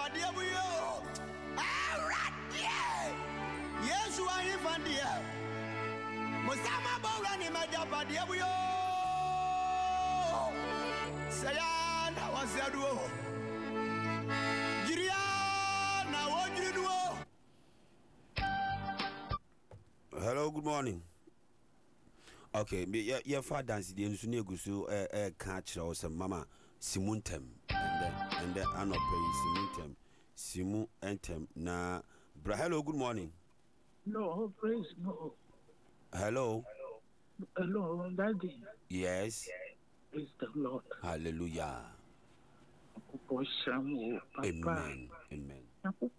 padia buyo. Aradia. Yes, you are in Fandia. Musama Bowlani Maja padia buyo. Sayana was the duo. Giriana, what you do? Hello, good morning. Okay, your father dance the Nsunia Gusu catch or some mama Simuntem and then Anopay Simuntem Simu Entem na hello, good morning. No, praise no. Hello. Hello, Daddy. Yes. Praise the Lord. Hallelujah. Amen. Amen.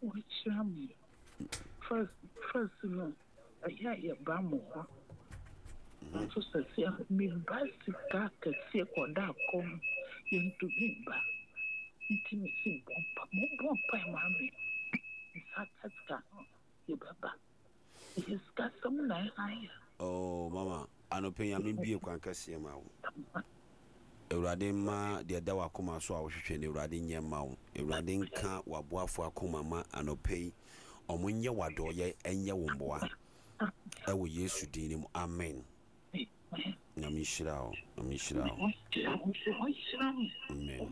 First, no. Yeah, Bamo. So say me bicycle see koda kom into bimba. Intimacy bomba mami. Satka you baba. He's got some nice. Oh, mama, Anope ya mbi e kwan kase ma wo. Ewurade ma de da wakoma so a wo hwehwe ne ewurade nye ma wo. Ewurade nka waboafo akoma ma Anope omunye wadoye enye wo mboa. Ewo Yesu din mu amen. Na mishira o. Amen.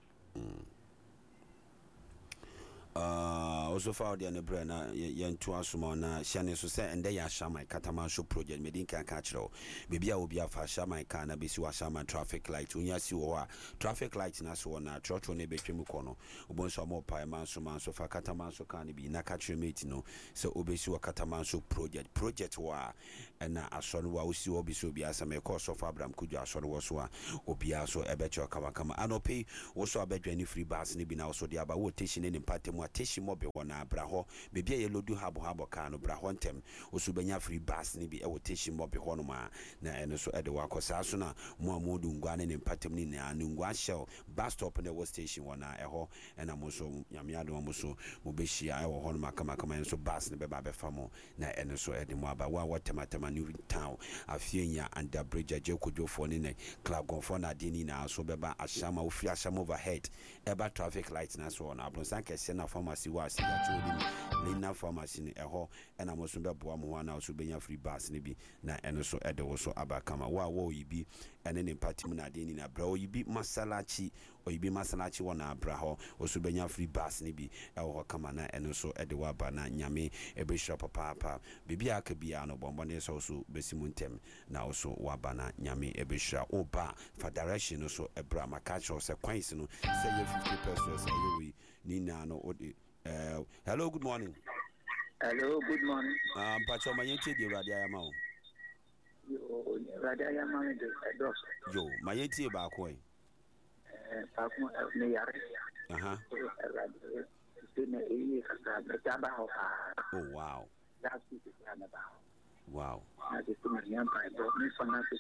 Also found the Nebrana Yan Tuasumona, Shani Susa, and they are Shamai Katamashu project, Medinka Catchro. Maybe I will be a Fashamai Kana, Bisua Shama traffic light, Unyasiwa, traffic light Naswana, Trocho Nebe Chimukono, Ubonsamo Paimansuman, so for Katamanso can be Nakatri Metino, so Obesua Katamansu project wa, and Ason Wausi Obisu Biasa, course of Abraham Kuja Son Waswa, Obiaso, Ebecho Kamakama, Anope, also a bed any free bars, Nibin also the Abawo Tishin in Patem. Teshi mobe wana braho bebia ye lodu habo kano braho ntem osubenya free bus ni bi e wo teshi mobe hono ma na eno so ede wakosa so na mo amodu ngwane ne patem ni na ngwa shell bus stop na wo station wana eho ena mo so nyame ade mo so mo behia e wo hono makama enso bus ne beba be famo na eno so ede mo aba wa tematema new town afienya under bridge ajekodwofo ne club gonfo na de ni na so beba ashama ofi ashama overhead eba traffic light na so na ablonsan kese na pharmacy was actually Lina pharmacy ni eho ena mo so be boa mo wana so benya free bus ni bi na eno so ede wo so abakama wa yibi ene ne party mu na de ni na bra yibi masalachi wona abra ho so benya free bus ni bi eho kama na eno so ede wa ba na nyame ebehira papa bibia aka bia no bombo ne so besimuntem na so wa ba na nyame ebehira oba for direction so ebra makacho se kwans no say 50 pesos ayewi ni na no hello, good morning. Hello, good morning. Pacho mayenti di radia yama o. Yo, radia yama de dos. Yo, mayenti ba ko e. Paku me yare. Aha. Radio. Sine e ka betaba ho. Oh wow. That's it na ba. Wow. Na de tuma nyamba do ni finance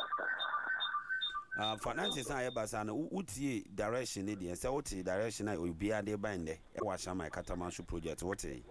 ka finances na yebasa na utie direction ne de se utie direction na obi ade ban de e wa shama Katamansu project utie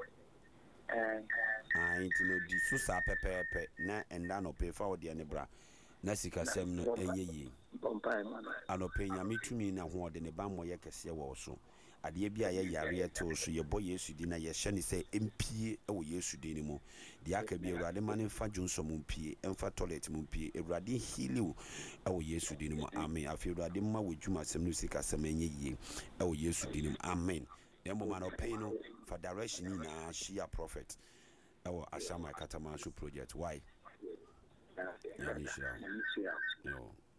intino di susa pepepe na enda no pay for de ne bra na sika sem no enye yi anope nyame tumi na ho de ne ban mo ye kese wo so ade bia ye yare to so ye boy Yesu di na ye hye ne se empie e wo Yesu di ni mu de aka bi Ewurade mane fa dwonso mu empie emfa toilet mu empie Ewurade heal e wo Yesu di ni mu amen afi Ewurade ma wo dwuma sem no sika sem enye yi e wo Yesu di ni mu amen dembo man opay no for direction na shia prophet e wo Ashama Katamansu project why yeah, yo